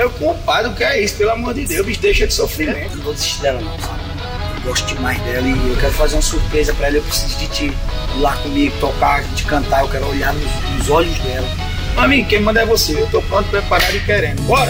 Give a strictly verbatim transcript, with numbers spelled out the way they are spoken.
Meu compadre, o que é isso? Pelo amor de Deus, bicho, deixa de sofrimento. Eu não vou desistir dela não, sabe? Eu gosto demais dela e eu quero fazer uma surpresa pra ela. Eu preciso de ti ir lá comigo, tocar, a gente cantar. Eu quero olhar nos, nos olhos dela. Amigo, quem manda é você. Eu tô pronto, preparado e querendo. Bora!